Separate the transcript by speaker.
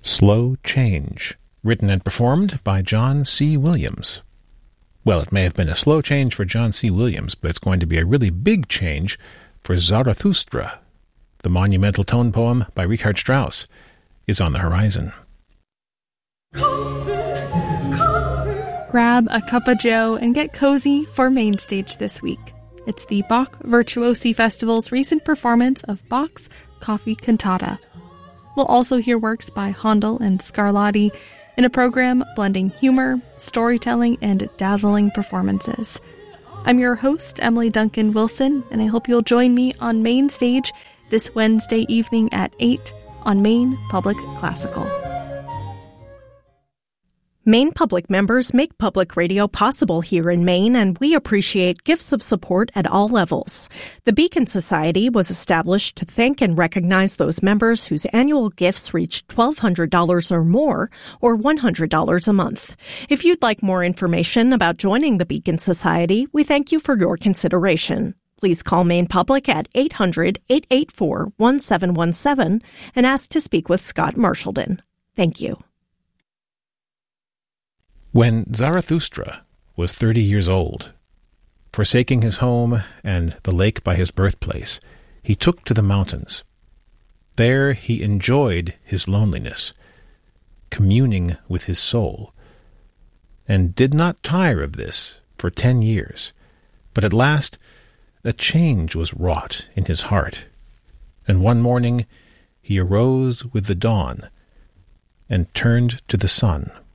Speaker 1: Slow Change, written and performed by John C. Williams. Well, it may have been a slow change for John C. Williams, but it's going to be a really big change for Zarathustra. The monumental tone poem by Richard Strauss is on the horizon.
Speaker 2: Grab a cup of joe and get cozy for Main Stage this week. It's the Bach Virtuosi Festival's recent performance of Bach's Coffee Cantata. We'll also hear works by Handel and Scarlatti in a program blending humor, storytelling, and dazzling performances. I'm your host, Emily Duncan Wilson, and I hope you'll join me on Main Stage this Wednesday evening at 8 on Maine Public Classical.
Speaker 3: Maine Public members make public radio possible here in Maine, and we appreciate gifts of support at all levels. The Beacon Society was established to thank and recognize those members whose annual gifts reach $1,200 or more, or $100 a month. If you'd like more information about joining the Beacon Society, we thank you for your consideration. Please call Maine Public at 800-884-1717 and ask to speak with Scott Marshallton. Thank you.
Speaker 1: When Zarathustra was 30 years old, forsaking his home and the lake by his birthplace, he took to the mountains. There he enjoyed his loneliness, communing with his soul, and did not tire of this for 10 years. But at last a change was wrought in his heart, and one morning he arose with the dawn and turned to the sun.